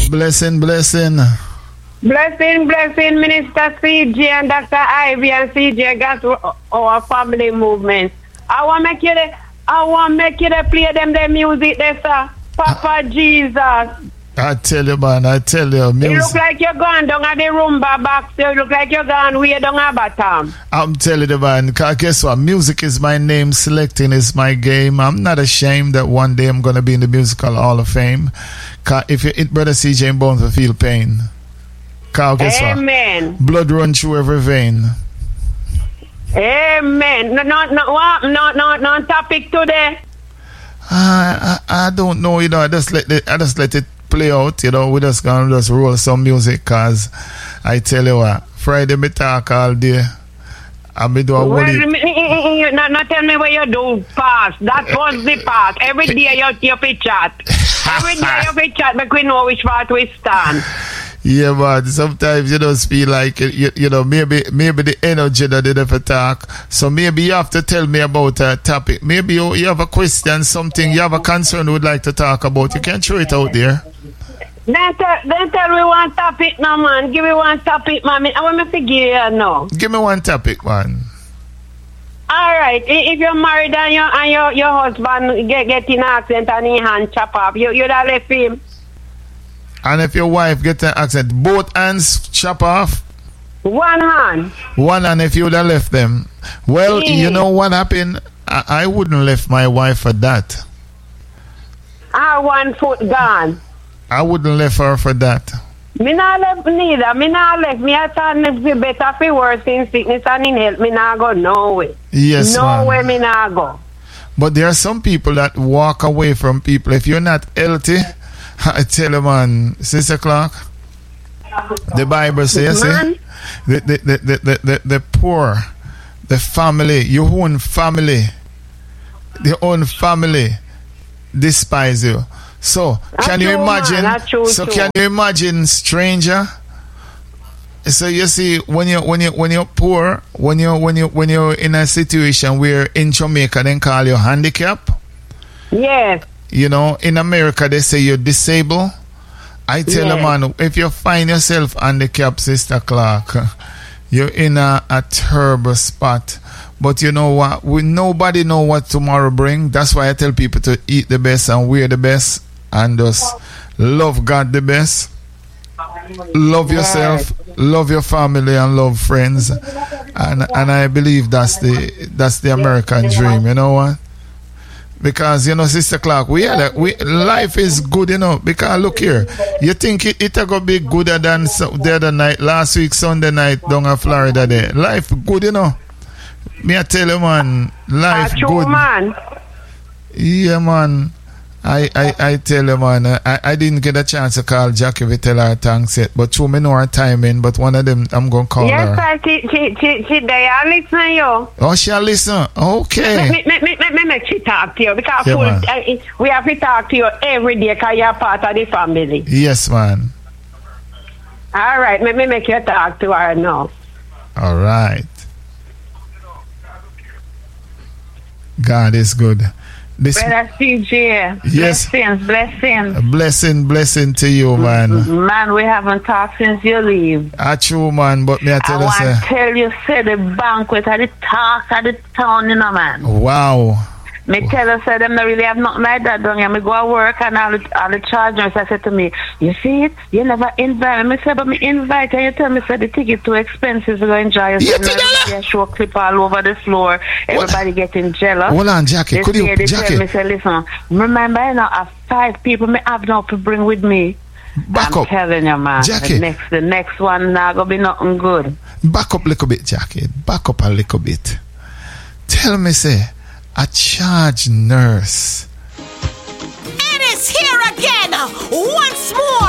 Blessing. Blessing, Minister CJ and Dr. Ivy and CJ got our family movement. I want to make you play them the music there, sir. Papa Jesus. I tell you, man, music. You look like you're going down at the Rumba box. You look like you're going way down at Batam. I'm telling you, man, because guess what? Music is my name. Selecting is my game. I'm not ashamed that one day I'm going to be in the Musical Hall of Fame. Because if you hit Brother CJ and Bones, will feel pain. Because guess Amen. what? Blood run through every vein. Amen. No topic today. I don't know, you know. I just let it play out, you know. We just gonna just roll some music, cause I tell you what, Friday me talk all day. I me do a not tell me what you do past. That was the past. Every day you fit chat. Every day you fit chat, but we know which part we stand. Yeah, but sometimes you just feel like you know, maybe the energy that they never talk. So maybe you have to tell me about a topic. Maybe you have a question, something you have a concern you would like to talk about. You can throw it out there. Then tell me one topic, no man. Give me one topic, man. I want to figure you now. Give me one topic, man. All right. If you're married and your husband get in an accident and his hand chop off, you'd have left him. And if your wife get an accident, both hands chop off? One hand. One hand if you would have left them. Well, you know what happened? I wouldn't left my wife for that. 1 foot gone. I wouldn't left her for that. Me not left neither. Me not left. Me I thought it better for worse in sickness and in health. Me not go nowhere. Yes, nowhere me not go. But there are some people that walk away from people. If you're not healthy, I tell you, man, Sister Clark, the Bible says, the poor, the family, your own family, despise you. So can you imagine? Can you imagine, stranger? So you see, when you're poor, when you're in a situation where in Jamaica they call you handicap. Yes. You know, in America they say you're disabled. I tell you, man, if you find yourself handicapped, Sister Clark, you're in a terrible spot. But you know what? Nobody know what tomorrow bring. That's why I tell people to eat the best and wear the best and just love God the best. Love yourself, love your family, and love friends. And I believe that's the American dream. You know what? Because, you know, Sister Clark, life is good, you know. Because look here, you think it'll go be gooder than the other night, last week, Sunday night, down in Florida there. Life good, you know. Me I tell you, man, life good. Man. Yeah, man. I tell you, man, I didn't get a chance to call Jackie to tell her thanks yet, but through me know her timing, but one of them I'm going to call her. Yes, sir, she there, I listen to you. Oh, she'll listen? Okay. Me make she talk to you, because we have to talk to you every day because you're part of the family. Yes, man. All right, me make you talk to her now. All right. God is good. Brother CJ, yes. Blessing to you, man. Man, we haven't talked since you leave. True, man, but me I tell you, I tell you, say the banquet at the talk at the town, you know, man. Wow. Me tell her, say them not really have nothing like that down here. Me go to work and all the chargers, I said to me, you see it? You never invite me. I said, but me invite and you tell me, say the ticket too expensive to go enjoy yourself. You show clip all over the floor. Everybody getting jealous. Hold on, Jackie. Could you, Jackie? Me say, listen, remember I now have 5 people me have now to bring with me. I'm telling you, man. Jackie. The next one now gonna be nothing good. Back up a little bit, Jackie. Back up a little bit. Tell me, say, a charge nurse. It is here again, once more.